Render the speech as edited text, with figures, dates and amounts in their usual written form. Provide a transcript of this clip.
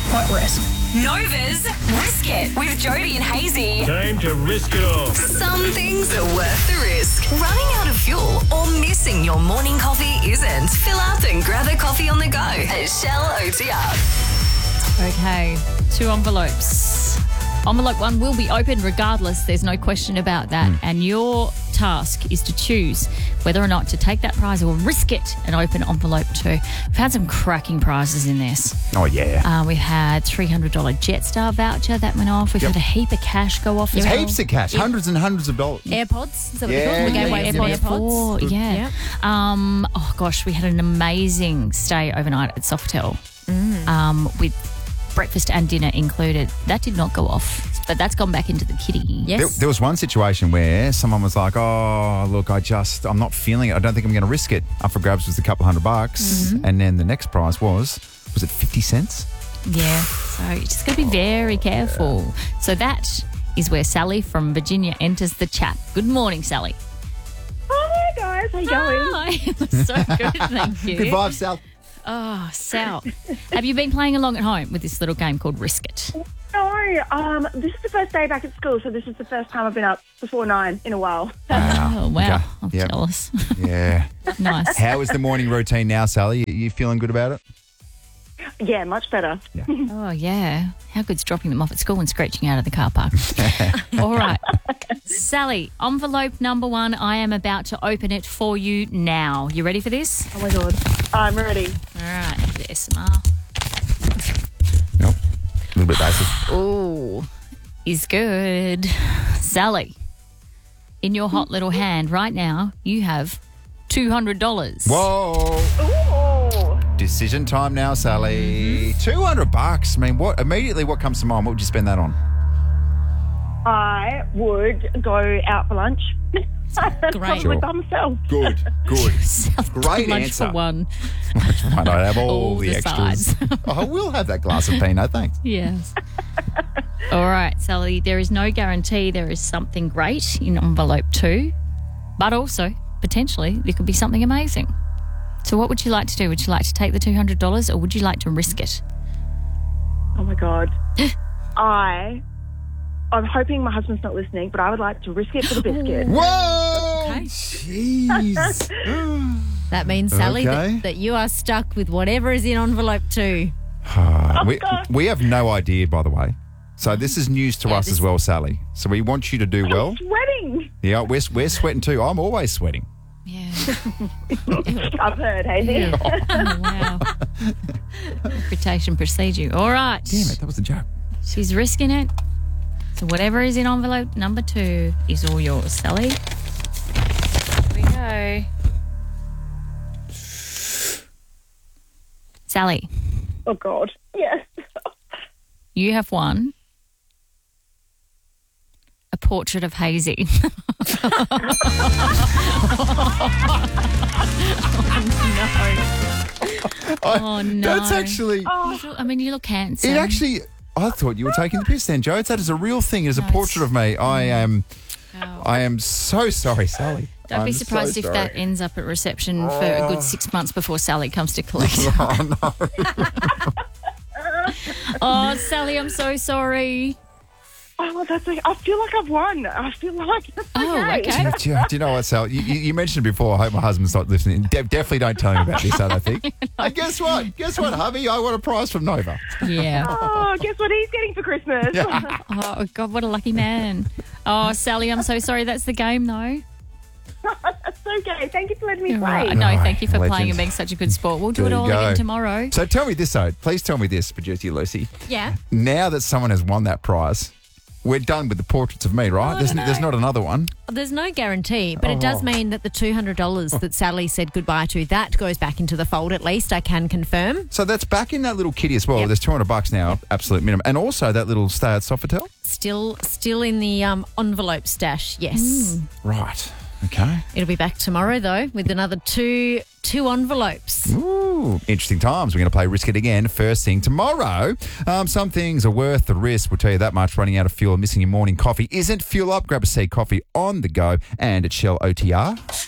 What risk? Nova's Risk It with Jody and Hazy. Time to risk it all. Some things are worth the risk. Running out of fuel or missing your morning coffee isn't. Fill up and grab a coffee on the go at Shell OTR. Okay, 2 envelopes. Envelope 1 will be open regardless. There's no question about that. And your task is to choose whether or not to take that prize or risk it and open envelope 2. We've had some cracking prizes in this. Oh, yeah. We've had $300 Jetstar voucher that went off. We've had a heap of cash go off as well. Heaps of cash, hundreds and hundreds of dollars. AirPods. Is that what Yeah. they're called? We gave away AirPods 4, yeah. Oh, gosh, we had an amazing stay overnight at Sofitel with breakfast and dinner included. That did not go off, but that's gone back into the kitty. Yes. There was one situation where someone was like, oh, look, I'm not feeling it. I don't think I'm going to risk it. Up for grabs was a couple $100. And then the next prize was it 50 cents? Yeah, so you just got to be very careful. So that is where Sally from Virginia enters the chat. Good morning, Sally. Hi guys, how you going? Hi. So good, thank you. Good vibes, Sal. Oh, Sal. Have you been playing along at home with this little game called Risk It? No, this is the first day back at school, so this is the first time I've been up before 9 in a while. Oh, wow. Okay. I'm Yep. jealous. Yeah. Nice. How is the morning routine now, Sally? You feeling good about it? Yeah, much better. Oh, yeah. How good's dropping them off at school and screeching out of the car park? All right. Sally, envelope number 1, I am about to open it for you now. You ready for this? Oh my God, I'm ready. All right. The SMR. Nope. A little bit basic. Oh, is good. Sally, in your hot little hand right now, you have $200. Whoa. Ooh. Decision time now, Sally. $200. I mean, what comes to mind? What would you spend that on? I would go out for lunch. Great. Probably by myself. Good. Great Lunch answer. for one. Might I have all All the the extras? sides. Oh, we'll have that glass of Pinot, thanks. Yes. All right, Sally, there is no guarantee there is something great in envelope 2, but also, potentially, there could be something amazing. So what would you like to do? Would you like to take the $200 or would you like to risk it? Oh my God. I'm hoping my husband's not listening, but I would like to risk it for the biscuit. Whoa! Okay. Jeez. That means, Sally, Okay. that you are stuck with whatever is in envelope 2. We have no idea, by the way. So this is news to us as well, Sally. So we want you to do well. Sweating. Yeah, we're sweating too. I'm always sweating. Yeah. I've heard, Hazy. Oh, wow. Reputation precedes you. All right. Damn it, that was a joke. She's risking it. So whatever is in envelope number 2 is all yours, Sally. Here we go. Sally, Oh God. Yes. you have won a portrait of Hazy. Oh, no. That's actually... I mean, you look handsome. It actually... I thought you were taking the piss then, Joe. That is a real thing. It is a portrait of me. I am so sorry, Sally. Don't be I'm surprised so if sorry. that ends up at reception for a good 6 months before Sally comes to collect. Oh, no. Oh, Sally, I'm so sorry. Oh, that's okay. I feel like I've won. I feel like it's okay. Do you know what, Sal? You mentioned it before. I hope my husband's not listening. Definitely don't tell him about this, I don't think. And guess what? Guess what, hubby? I want a prize from Nova. Yeah. Oh, guess what he's getting for Christmas? Oh, God, what a lucky man. Oh, Sally, I'm so sorry. That's the game, though. That's okay. Thank you for letting me All play. right. No, thank you for Legend. playing and being such a good sport. We'll do There it you all go. again tomorrow. So tell me this, though. Please tell me this, producer Lucy. Yeah. Now that someone has won that prize, we're done with the portraits of me, right? There's not another one. There's no guarantee, but it does mean that the $200 that Sally said goodbye to, that goes back into the fold at least, I can confirm. So that's back in that little kitty as well. Yep. There's $200 now, absolute minimum. And also that little stay at Sofitel. Still in the envelope stash, yes. Right. Okay. It'll be back tomorrow, though, with another two envelopes. Ooh, interesting times. We're going to play Risk It again first thing tomorrow. Some things are worth the risk. We'll tell you that much. Running out of fuel and missing your morning coffee isn't. Fuel up. Grab a Seed coffee on the go and at Shell OTR.